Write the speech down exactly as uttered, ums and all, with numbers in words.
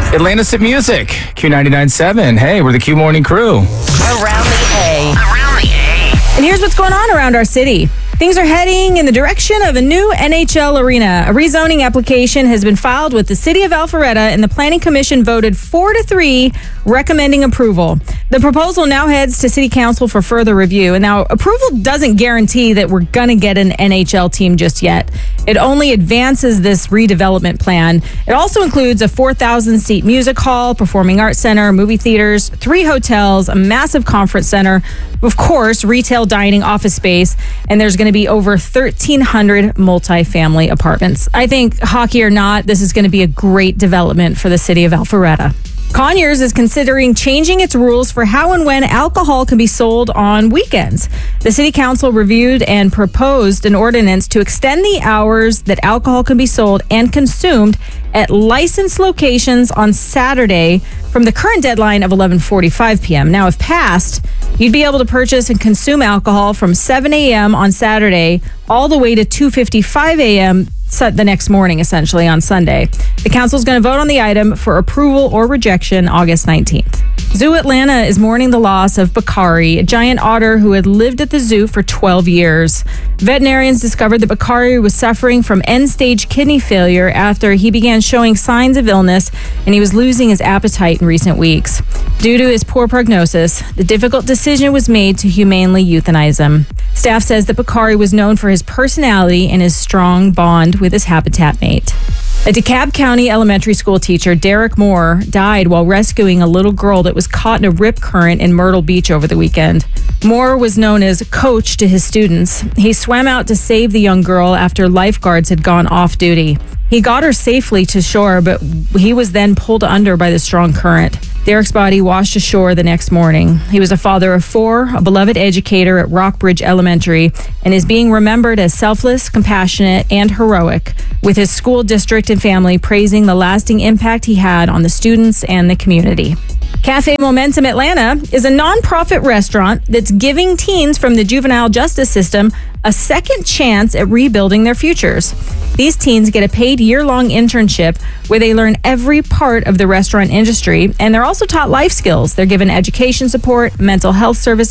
Atlantis at Music, Q ninety-nine point seven. Hey, we're the Q Morning Crew. Around the A. Around the A. And here's what's going on around our city. Things are heading in the direction of a new N H L arena. A rezoning application has been filed with the city of Alpharetta, and the Planning Commission voted four to three, recommending approval. The proposal now heads to City Council for further review. And now, approval doesn't guarantee that we're going to get an N H L team just yet. It only advances this redevelopment plan. It also includes a four thousand seat music hall, performing arts center, movie theaters, three hotels, a massive conference center, of course, retail, dining, office space, and there's going to be over thirteen hundred multifamily apartments. I think, hockey or not, this is going to be a great development for the city of Alpharetta. Conyers is considering changing its rules for how and when alcohol can be sold on weekends. The city council reviewed and proposed an ordinance to extend the hours that alcohol can be sold and consumed at licensed locations on Saturday from the current deadline of eleven forty-five p.m. Now, if passed, you'd be able to purchase and consume alcohol from seven a.m. on Saturday all the way to two fifty-five a.m. the next morning, essentially, on Sunday. The council is going to vote on the item for approval or rejection August nineteenth. Zoo Atlanta is mourning the loss of Bakari, a giant otter who had lived at the zoo for twelve years. Veterinarians discovered that Bakari was suffering from end-stage kidney failure after he began showing signs of illness, and he was losing his appetite in recent weeks. Due to his poor prognosis, the difficult decision was made to humanely euthanize him. Staff says that Bakari was known for his personality and his strong bond with his habitat mate. A DeKalb County elementary school teacher, Derek Moore, died while rescuing a little girl that was caught in a rip current in Myrtle Beach over the weekend. Moore was known as coach to his students. He swam out to save the young girl after lifeguards had gone off duty. He got her safely to shore, but he was then pulled under by the strong current. Derek's body washed ashore the next morning. He was a father of four, a beloved educator at Rockbridge Elementary, and is being remembered as selfless, compassionate, and heroic, with his school district and family praising the lasting impact he had on the students and the community. Cafe Momentum Atlanta is a nonprofit restaurant that's giving teens from the juvenile justice system a second chance at rebuilding their futures. These teens get a paid year-long internship where they learn every part of the restaurant industry, and they're also taught life skills. They're given education support, mental health services,